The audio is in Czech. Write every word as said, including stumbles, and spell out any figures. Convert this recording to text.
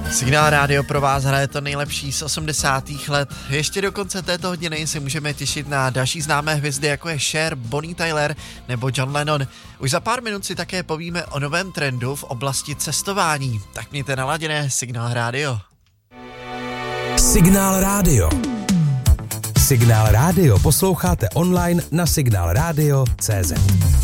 Signál Rádio pro vás hraje to nejlepší z osmdesátých let. Ještě do konce této hodiny se můžeme těšit na další známé hvězdy, jako je Cher, Bonnie Tyler nebo John Lennon. Už za pár minut si také povíme o novém trendu v oblasti cestování. Tak mějte naladěné Signál Rádio. Signál Rádio. Signál Rádio posloucháte online na signál radio tečka cé zet.